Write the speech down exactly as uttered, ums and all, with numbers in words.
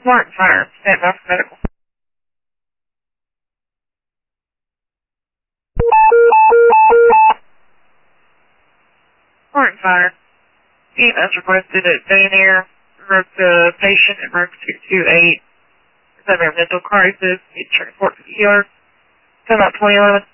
Martin Fire, stand by for medical. Martin Fire. E M S requested at Bayonnaire. Wrote the patient at room two two eight. Is having a mental crisis. Need to transport to the E R. Come out twenty eleven.